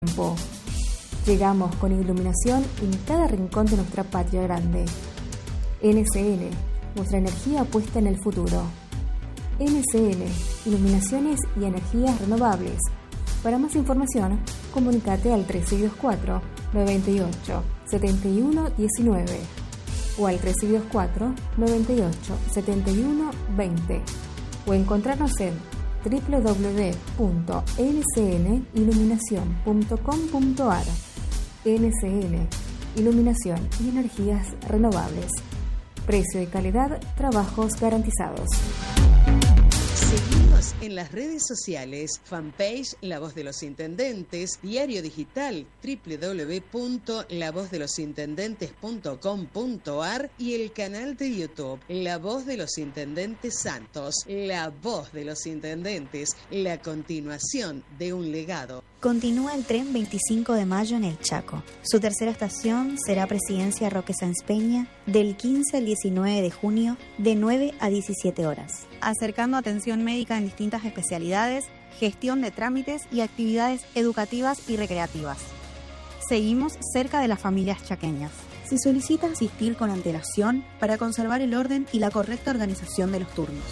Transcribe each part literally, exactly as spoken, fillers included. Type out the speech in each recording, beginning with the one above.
tiempo. Llegamos con iluminación en cada rincón de nuestra patria grande. N S L, nuestra energía puesta en el futuro. N S L, iluminaciones y energías renovables. Para más información, comunícate al tres seis dos cuatro, nueve ocho, siete uno uno nueve o al tres seis dos cuatro, nueve ocho, siete uno dos cero o encontrarnos en doble u doble u doble u punto n s l iluminación punto com punto a r. N S L, iluminación y energías renovables. Precio y calidad, trabajos garantizados. Seguimos en las redes sociales, fanpage La Voz de los Intendentes, diario digital doble u doble u doble u punto la voz de los intendentes punto com punto a r y el canal de YouTube La Voz de los Intendentes Santos. La Voz de los Intendentes, la continuación de un legado. Continúa el tren veinticinco de mayo en el Chaco. Su tercera estación será Presidencia Roque Sáenz Peña del quince al diecinueve de junio de nueve a diecisiete horas. Acercando atención médica en distintas especialidades, gestión de trámites y actividades educativas y recreativas. Seguimos cerca de las familias chaqueñas. Se solicita asistir con antelación para conservar el orden y la correcta organización de los turnos.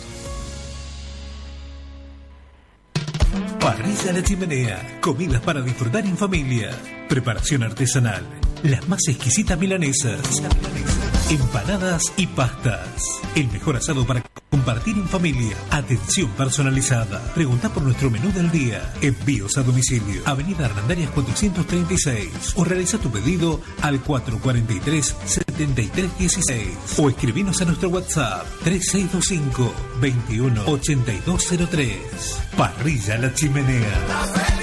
Parrilla La Chimenea, comidas para disfrutar en familia, preparación artesanal, las más exquisitas milanesas, empanadas y pastas, el mejor asado para compartir en familia, atención personalizada. Pregunta por nuestro menú del día, envíos a domicilio, Avenida Hernandarias cuatrocientos treinta y seis, o realiza tu pedido al cuatro cuatro tres, siete tres uno seis o escribinos a nuestro WhatsApp tres seis dos cinco, veintiuno ochenta y dos cero tres. Parrilla La Chimenea.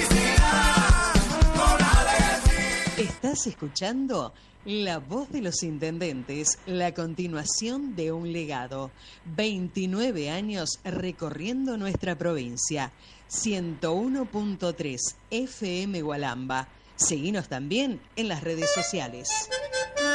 ¿Estás escuchando? La Voz de los Intendentes, la continuación de un legado. veintinueve años recorriendo nuestra provincia. ciento uno punto tres F M Gualamba. Seguinos también en las redes sociales.